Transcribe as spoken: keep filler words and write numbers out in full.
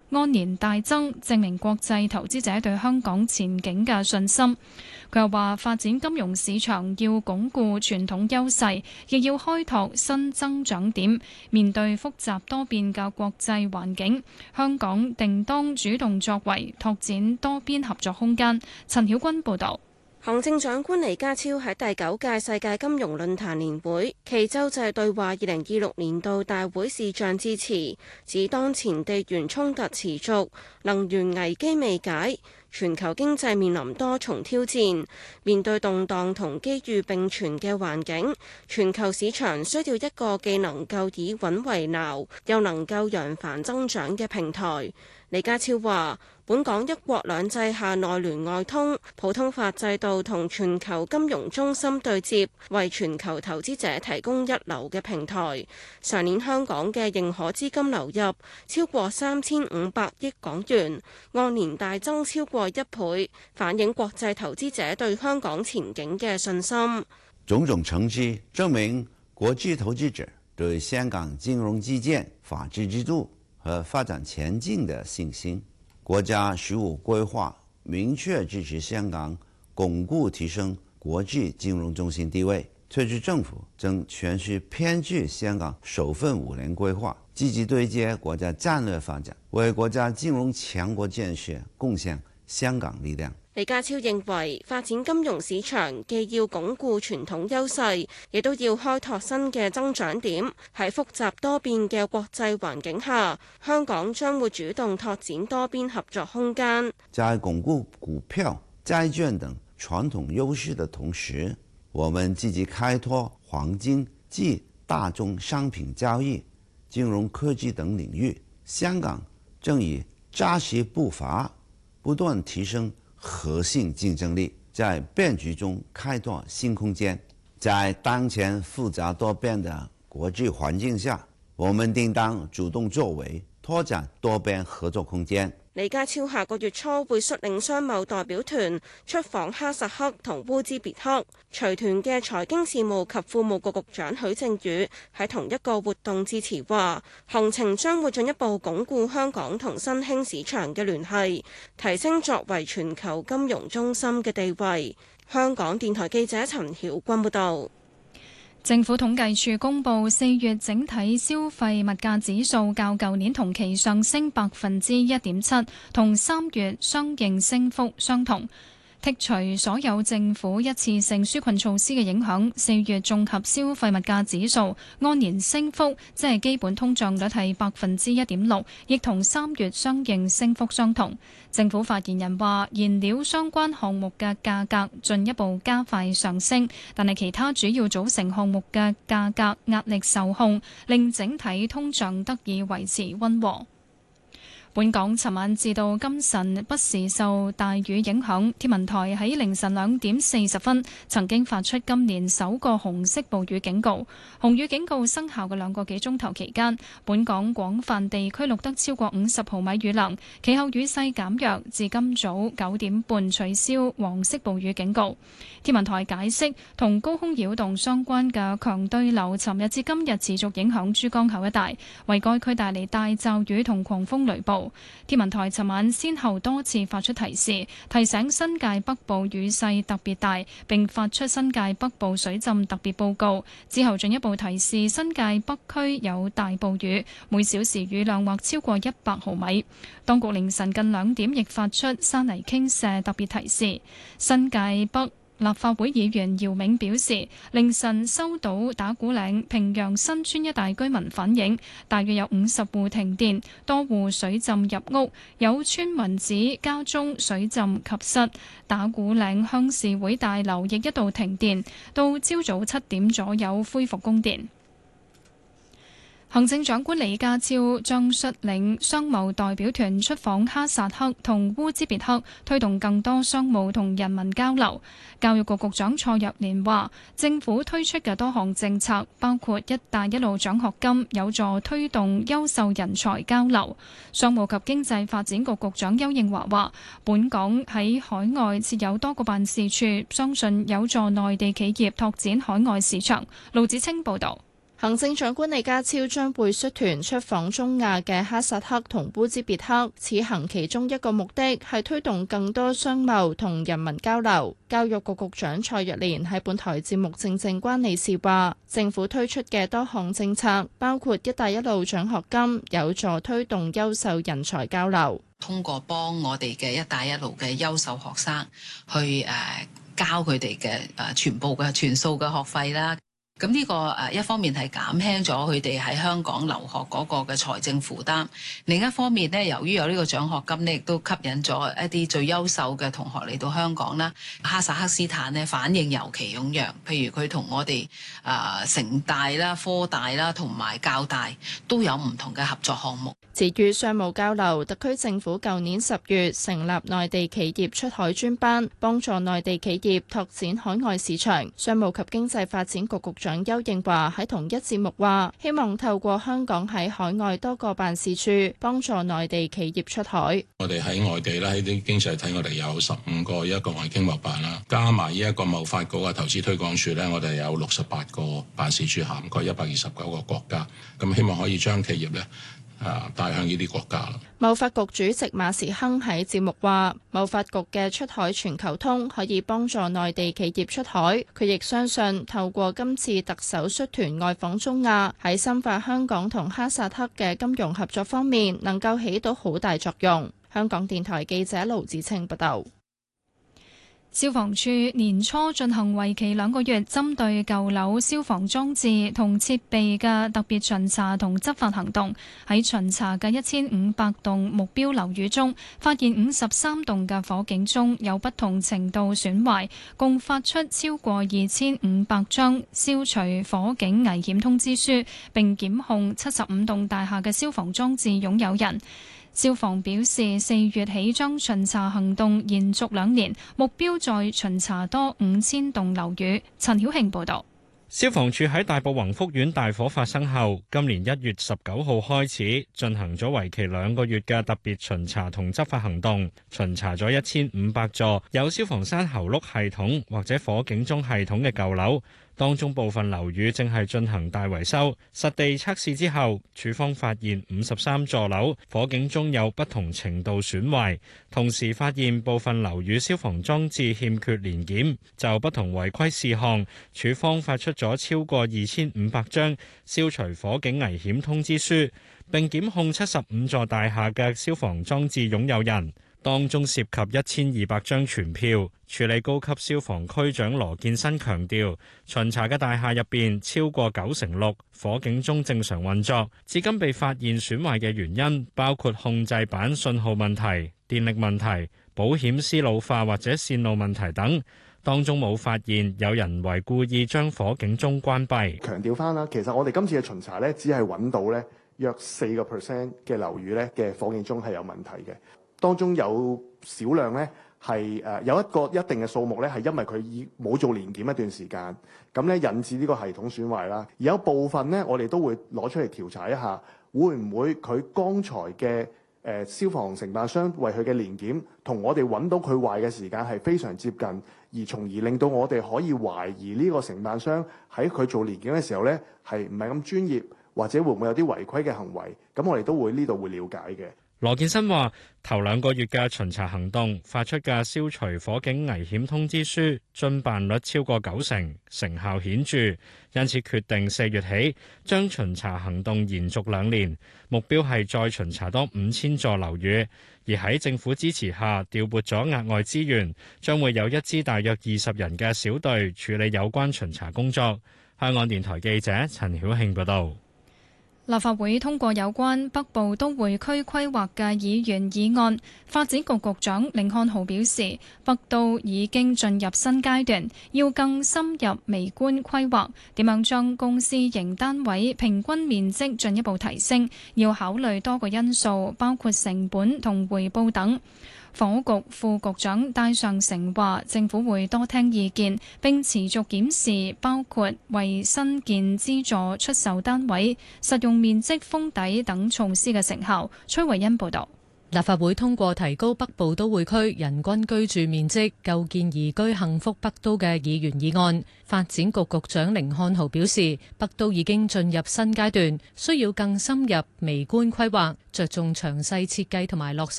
按年大增，證明國際投資者對香港前景嘅信心。佢又話，發展金融市場要鞏固傳統優勢，亦要開拓新增長點。面對複雜多變嘅國際環境，香港定當主動作為，拓展多邊合作空間。陳曉君報導。 行政長官李家超喺第九屆世界金融論壇年會暨洲際對話二零二六年度大會視像致辭，指當前地緣衝突持續，能源危機未解，全球經濟面臨多重挑戰，面對動盪同機遇並存嘅環境，全球市場需要一個既能夠以穩為錨，又能夠揚帆增長嘅平台。李家超話，本港一國兩制下內聯外通，普通法制度同全球金融中心對接，為全球投資者提供一流嘅平台。上年香港嘅認可資金流入超過三千五百億港元，按年大增超過一倍，反映國際投資者對香港前景嘅信心。 種種成績證明國際投資者對香港金融基建、法治制度和發展前景的信心。國家十五規劃明確支持香港鞏固提升國際金融中心地位，特區政府正全速編制香港首份五年規劃，積極對接國家戰略發展，為國家金融強國建設貢獻香港力量。 李家超認為，發展金融市場既要鞏固傳統優勢，亦都要開拓新嘅增長點。喺複雜多變嘅國際環境下，香港將會主動拓展多邊合作空間。 在鞏固股票、債券等傳統優勢的同時，我們積極開拓黃金及大宗商品交易、金融科技等領域。香港正以扎實步伐，不斷提升核心競爭力，在變局中開拓新空間。在當前複雜多變的國際環境下，我們定當主動作為，拓展多邊合作空間。 李家超下個月初會率領商貿代表團出訪哈薩克同烏茲別克。隨團嘅財經事務及庫務局局長許正宇喺同一個活動致辭話，行程將會進一步鞏固香港同新興市場嘅聯繫，提升作為全球金融中心嘅地位。香港電台記者陳曉君報道。 政府統計處公布四月整體消費物價指數較舊年同期上升百分之一點七，同三月相應升幅相同。剔除所有政府一次性紓困措施嘅影響，四月綜合消費物價指數按年升幅，即係基本通脹率係百分之一點六，亦同三月相應升幅相同。政府發言人話，燃料相關項目嘅價格進一步加快上升，但係其他主要組成項目嘅價格壓力受控，令整體通脹得以維持溫和。本港尋晚至到今晨不時受大雨影響，天文台喺凌晨兩點四十分曾經發出今年首個紅色暴雨警告。紅雨警告生效嘅兩個幾鐘頭期間，本港廣泛地區錄得超過五十毫米雨量，其後雨勢減弱，至今早九點半取消黃色暴雨警告。天文台解釋，同高空擾動相關嘅強對流尋日至今日持續影響珠江口一帶，為該區帶嚟大驟雨同狂風雷暴。天文台尋晚先後多次發出提示，提醒新界北部雨勢特別大，並發出新界北部水浸特別報告。之後進一步提示新界北區有大暴雨，每小時雨量或超過一百毫米。當局凌晨近兩點亦發出山泥傾瀉特別提示。新界北立法會議員姚銘表示，凌晨收到打鼓嶺平陽新村一帶居民反映，大約有五十戶停電，多戶水浸入屋，有村民指家中水浸及室。打鼓嶺鄉事會大樓亦一度停電，到朝早七點左右恢復供電。行政長官李家超將率領商貿代表團出訪哈薩克同烏茲別克，推動更多商務同人民交流。教育局局長蔡若蓮話，政府推出嘅多項政策，包括一帶一路獎學金，有助推動優秀人才交流。商務及經濟發展局局長邱應華話，本港喺海外設有多個辦事處，相信有助內地企業拓展海外市場。盧子清報導。 行政長官李家超將會率團出訪中亞嘅哈薩克同烏茲別克，此行其中一個目的係推動更多商貿同人民交流。教育局局長蔡若蓮喺本台節目《正正關你事》話，政府推出嘅多項政策，包括一帶一路獎學金，有助推動優秀人才交流。 通過幫我哋嘅一帶一路嘅優秀學生去誒、呃、交佢哋嘅誒全部嘅全數嘅學費啦。咁呢個誒一方面係減輕咗佢哋喺香港留學嗰個嘅財政負擔，另一方面呢，由於有呢個獎學金呢，亦都吸引咗一啲最優秀嘅同學嚟到香港啦。哈薩克斯坦呢反應尤其踴躍，譬如佢同我哋誒城大啦、科大啦同埋教大都有唔同嘅合作項目。 至於商務交流，特區政府舊年十月成立內地企業出海專班，幫助內地企業拓展海外市場。商務及經濟發展局局長邱應華喺同一節目話，希望透過香港喺海外多個辦事處，幫助內地企業出海。 我哋喺外地咧，喺啲經濟體，我哋有十五個一個外經貿辦啦，加埋呢一個貿發局嘅投資推廣署咧，我哋有六十八個辦事處，涵蓋一百二十九個國家。咁希望可以將企業咧啊帶向呢啲國家啦。 貿發局主席馬時亨喺節目話，貿發局嘅出海全球通可以幫助內地企業出海。佢亦相信透過今次特首率團外訪中亞，喺深化香港同哈薩克嘅金融合作方面，能夠起到好大作用。香港電台記者盧子清報道。 消防處年初進行為期兩個月，針對舊樓消防裝置同設備嘅特別巡查同執法行動。喺巡查嘅一千五百棟目標樓宇中，發現五十三棟嘅火警鐘有不同程度損壞，共發出超過二千五百張消除火警危險通知書，並檢控七十五棟大廈嘅消防裝置擁有人。消防表示，四月起將巡查行動延續兩年，目標再巡查多五千棟樓宇。陳曉慶報導。 消防處喺大埔宏福苑大火發生後，今年一月十九號開始進行咗為期兩個月嘅特別巡查同執法行動，巡查咗一千五百座有消防山喉轆系統或者火警鐘系統嘅舊樓。當中部分樓宇正係進行大維修，實地測試之後，處方發現五十三座樓火警鐘有不同程度損壞，同時發現部分樓宇消防裝置欠缺年檢，就不同違規事項，處方發出咗超過二千五百張消除火警危險通知書，並檢控七十五座大廈嘅消防裝置擁有人。當中涉及一千二百張傳票。處理高級消防區長羅建新強調，巡查嘅大廈入邊超過九成六火警鐘正常運作，至今被發現損壞嘅原因包括控制板信號問題、電力問題、保險絲老化或者線路問題等。當中冇發現有人為故意將火警鐘關閉。 強調翻啦，其實我哋今次嘅巡查咧，只係揾到咧約四個 percent 嘅樓宇咧嘅火警鐘係有問題嘅。當中有少量咧係誒有一個一定嘅數目咧係因為佢已冇做年檢一段時間，咁咧引致呢個系統損壞啦。而有部分咧，我哋都會攞出嚟調查一下，會唔會佢剛才嘅誒消防承辦商為佢嘅年檢同我哋揾到佢壞嘅時間係非常接近，而從而令到我哋可以懷疑呢個承辦商喺佢做年檢嘅時候咧係唔係咁專業，或者會唔會有啲違規嘅行為？咁我哋都會呢度會了解嘅。 羅建新話：頭兩個月嘅巡查行動發出嘅消除火警危險通知書遵辦率超過九成，成效顯著，因此決定四月起將巡查行動延續兩年，目標係再巡查多五千座樓宇。而喺政府支持下，調撥咗額外資源，將會有一支大約二十人嘅小隊處理有關巡查工作。香港電台記者陳曉慶報道。 立法會通過有關北部都會區規劃嘅議員議案，發展局局長甯漢豪表示，北都已經進入新階段，要更深入微觀規劃，點樣將公私營單位平均面積進一步提升，要考慮多個因素，包括成本同回報等。房屋局副局長戴尚成話，政府會多聽意見，並持續檢視包括為新建資助出售單位、實用面積封底等措施嘅成效。崔慧欣報導。 立法會通過提高北部都會區人均居住面積、構建宜居幸福北都嘅議員議案。發展局局長甯漢豪表示，北都已經進入新階段，需要更深入微觀規劃，着重詳細設計同埋落實